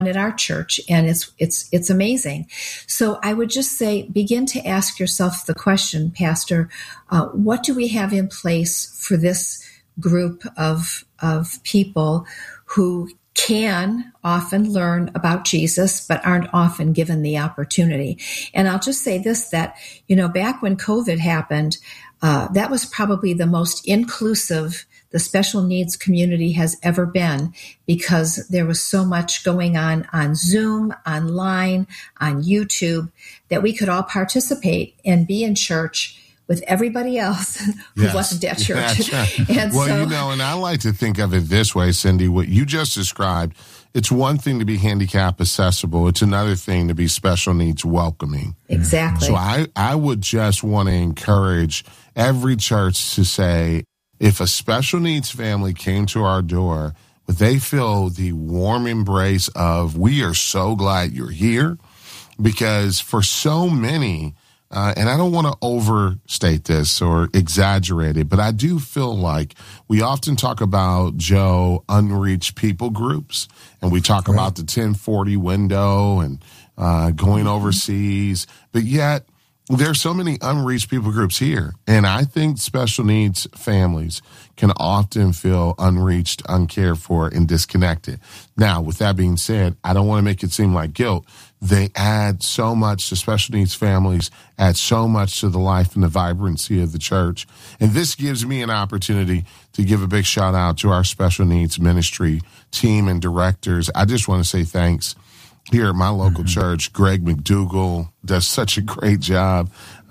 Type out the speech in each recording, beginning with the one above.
at our church, and it's amazing. So I would just say, begin to ask yourself the question, Pastor, what do we have in place for this group of people who can often learn about Jesus, but aren't often given the opportunity? And I'll just say this, that, back when COVID happened, that was probably the most inclusive the special needs community has ever been, because there was so much going on Zoom, online, on YouTube, that we could all participate and be in church with everybody else who wasn't at church. That's right. And I like to think of it this way, Cindy, what you just described, it's one thing to be handicap accessible. It's another thing to be special needs welcoming. Exactly. So I would just want to encourage every church to say, if a special needs family came to our door, would they feel the warm embrace of, we are so glad you're here? Because for so many, and I don't want to overstate this or exaggerate it, but I do feel like we often talk about, Joe, unreached people groups, and we talk about the 1040 window and going overseas, but yet there are so many unreached people groups here. And I think special needs families can often feel unreached, uncared for, and disconnected. Now, with that being said, I don't want to make it seem like guilt. They add so much to special needs families, add so much to the life and the vibrancy of the church. And this gives me an opportunity to give a big shout out to our special needs ministry team and directors. I just want to say thanks. Here at my local church, Greg McDougall does such a great job.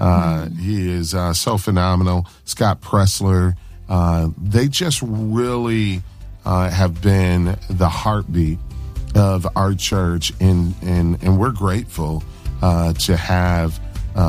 He is so phenomenal. Scott Pressler, they just really have been the heartbeat of our church, and we're grateful to have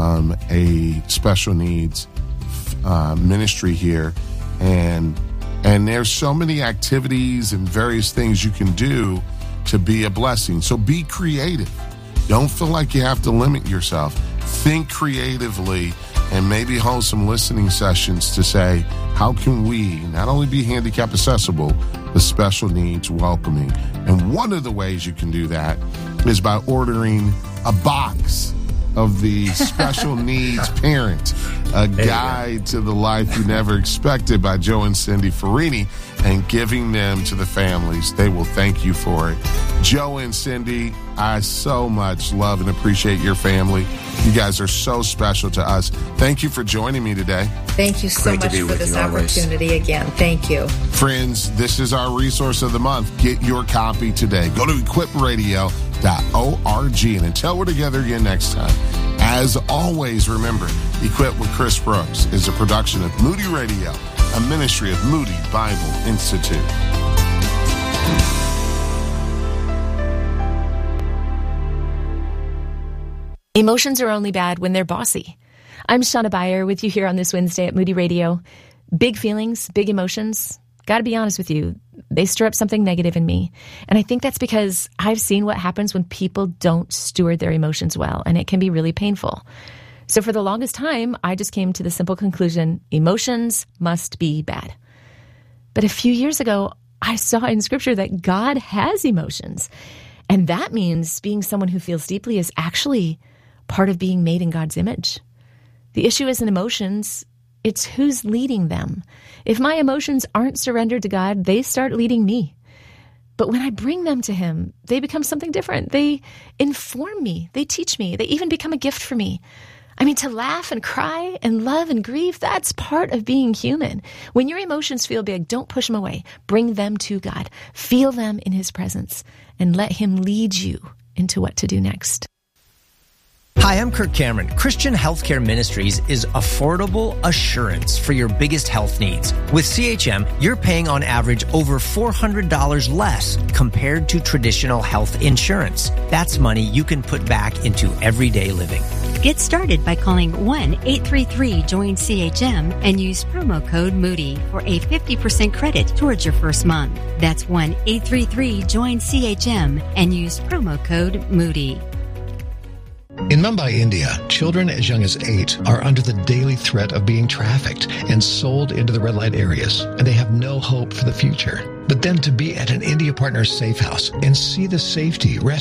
a special needs ministry here. And there's so many activities and various things you can do to be a blessing. So be creative. Don't feel like you have to limit yourself. Think creatively and maybe hold some listening sessions to say, how can we not only be handicap accessible, but special needs welcoming? And one of the ways you can do that is by ordering a box of the Special Needs Parent, a guide to the life you never expected by Joe and Cindy Farini, and giving them to the families. They will thank you for it. Joe and Cindy, I so much love and appreciate your family. You guys are so special to us. Thank you for joining me today. Thank you so much for this opportunity again. Thank you. Friends, this is our resource of the month. Get your copy today. Go to equipradio.org. And until we're together again next time, as always, remember, Equip with Chris Brooks is a production of Moody Radio, a ministry of Moody Bible Institute. Emotions are only bad when they're bossy. I'm Shauna Beyer with you here on this Wednesday at Moody Radio. Big feelings, big emotions. Got to be honest with you, they stir up something negative in me. And I think that's because I've seen what happens when people don't steward their emotions well, and it can be really painful. So for the longest time, I just came to the simple conclusion, emotions must be bad. But a few years ago, I saw in Scripture that God has emotions. And that means being someone who feels deeply is actually part of being made in God's image. The issue isn't emotions, it's who's leading them. If my emotions aren't surrendered to God, they start leading me. But when I bring them to Him, they become something different. They inform me, they teach me, they even become a gift for me. I mean, to laugh and cry and love and grieve, that's part of being human. When your emotions feel big, don't push them away. Bring them to God. Feel them in His presence and let Him lead you into what to do next. Hi, I'm Kirk Cameron. Christian Healthcare Ministries is affordable assurance for your biggest health needs. With CHM, you're paying on average over $400 less compared to traditional health insurance. That's money you can put back into everyday living. Get started by calling 1-833-JOIN-CHM and use promo code Moody for a 50% credit towards your first month. That's 1-833-JOIN-CHM and use promo code Moody. In Mumbai, India, children as young as 8 are under the daily threat of being trafficked and sold into the red light areas, and they have no hope for the future. But then to be at an India Partners safe house and see the safety,